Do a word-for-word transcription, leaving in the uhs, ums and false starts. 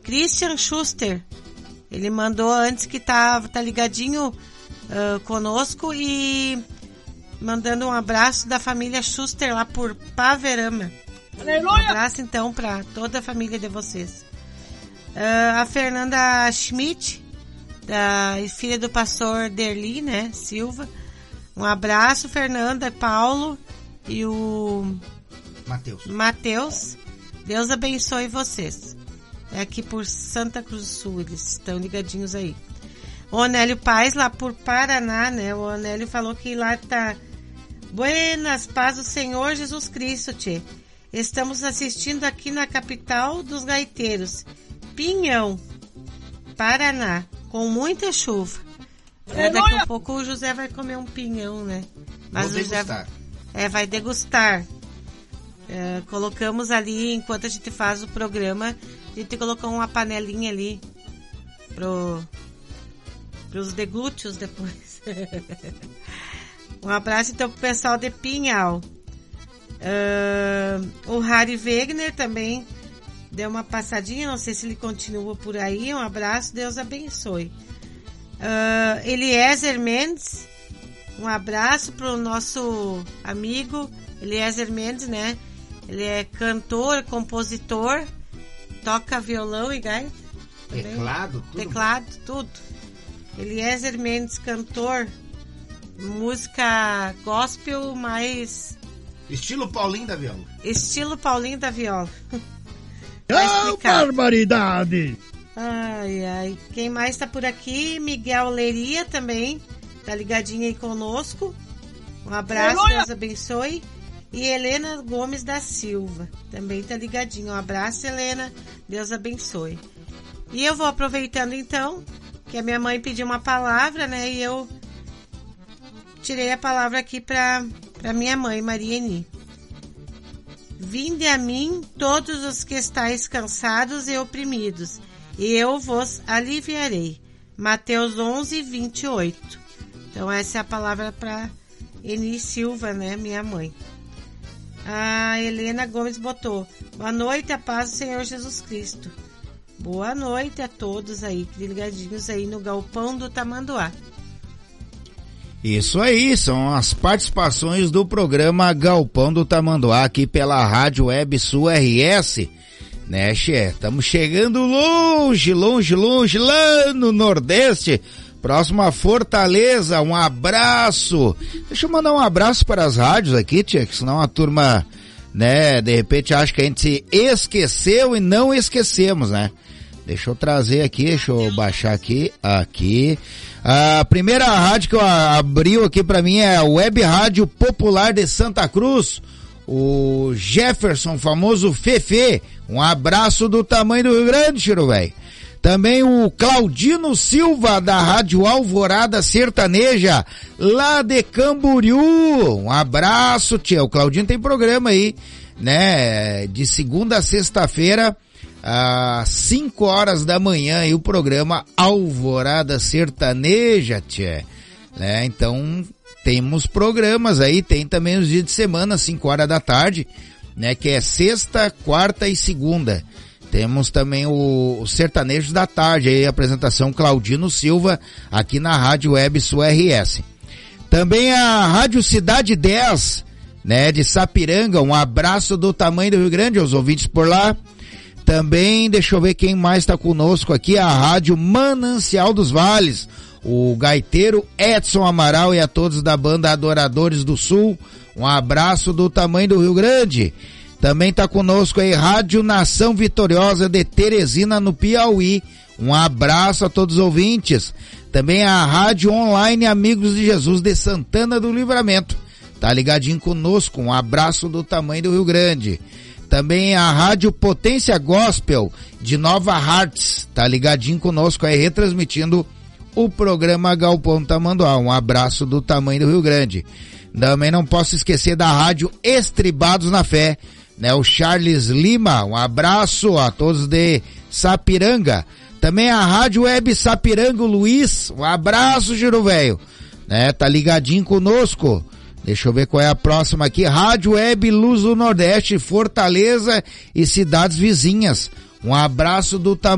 Christian Schuster, ele mandou antes que tá, tá ligadinho uh, conosco e mandando um abraço da família Schuster lá por Paverama. Um abraço então para toda a família de vocês. Uh, a Fernanda Schmidt, da filha do pastor Derli, né, Silva. Um abraço, Fernanda, Paulo e o Mateus. Mateus. Deus abençoe vocês. É aqui por Santa Cruz do Sul, eles estão ligadinhos aí. O Onélio Paz, lá por Paraná, né? O Onélio falou que lá tá... Buenas, paz do Senhor Jesus Cristo, tchê. Estamos assistindo aqui na capital dos gaiteiros, Pinhão, Paraná, com muita chuva. É, daqui a pouco o José vai comer um pinhão, né? Mas Vou o José degustar. É, vai degustar. É, colocamos ali, enquanto a gente faz o programa, a gente colocou uma panelinha ali pro, pros deglúteos depois. Um abraço então pro pessoal de Pinhal. Uh, o Harry Wegner também deu uma passadinha, não sei se ele continua por aí. Um abraço, Deus abençoe. Uh, Eliezer Mendes, um abraço pro nosso amigo Eliezer Mendes, né? Ele é cantor, compositor, toca violão e gaita. Teclado, tudo. Teclado, tudo. Eliezer Mendes, cantor, música gospel, mais... Estilo Paulinho da Viola. Estilo Paulinho da Viola. Ah, barbaridade! Ai, ai. Quem mais tá por aqui? Miguel Leria também. Tá ligadinho aí conosco. Um abraço, Aleluia! Deus abençoe. E Helena Gomes da Silva. Também tá ligadinho. Um abraço, Helena. Deus abençoe. E eu vou aproveitando então, que a minha mãe pediu uma palavra, né? E eu tirei a palavra aqui pra, pra minha mãe, Maria Eni. Vinde a mim todos os que estáis cansados e oprimidos, e eu vos aliviarei. Mateus onze, vinte e oito. Então essa é a palavra para Eni Silva, né, minha mãe. A Helena Gomes botou: boa noite, a paz do Senhor Jesus Cristo. Boa noite a todos aí, ligadinhos aí no Galpão do Tamanduá. Isso aí, são as participações do programa Galpão do Tamanduá aqui pela Rádio Web Sul R S, né, Xê? Estamos chegando longe, longe, longe, lá no Nordeste, próximo a Fortaleza. Um abraço. Deixa eu mandar um abraço para as rádios aqui, tia, que senão a turma, né, de repente acha que a gente se esqueceu e não esquecemos, né? Deixa eu trazer aqui, deixa eu baixar aqui, aqui. A primeira rádio que eu abriu aqui pra mim é a Web Rádio Popular de Santa Cruz. O Jefferson, famoso Fefe. Um abraço do tamanho do Rio Grande, Chiro, velho. Também o Claudino Silva, da Rádio Alvorada Sertaneja, lá de Camboriú. Um abraço, tia. O Claudino tem programa aí, né? De segunda a sexta-feira, às cinco horas da manhã, e o programa Alvorada Sertaneja, tchê, né? Então temos programas aí, tem também os dias de semana, cinco horas da tarde, né? Que é sexta, quarta e segunda. Temos também o, o Sertanejo da Tarde, aí a apresentação Claudino Silva, aqui na Rádio Web Sul R S. Também a Rádio Cidade dez, né? De Sapiranga, um abraço do tamanho do Rio Grande aos ouvintes por lá. Também, deixa eu ver quem mais está conosco aqui, a Rádio Manancial dos Vales, o gaiteiro Edson Amaral e a todos da banda Adoradores do Sul, um abraço do tamanho do Rio Grande. Também está conosco aí Rádio Nação Vitoriosa de Teresina, no Piauí, um abraço a todos os ouvintes. Também a Rádio Online Amigos de Jesus de Santana do Livramento, tá ligadinho conosco, um abraço do tamanho do Rio Grande. Também a Rádio Potência Gospel de Nova Hartz, tá ligadinho conosco aí, retransmitindo o programa Galpão Tamanduá. Um abraço do tamanho do Rio Grande. Também não posso esquecer da Rádio Estribados na Fé, né? O Charles Lima, um abraço a todos de Sapiranga. Também a Rádio Web Sapiranga, o Luiz, um abraço, Giro Velho, né? Tá ligadinho conosco. Deixa eu ver qual é a próxima aqui. Rádio Web Luz do Nordeste, Fortaleza e cidades vizinhas. Um abraço do tamanho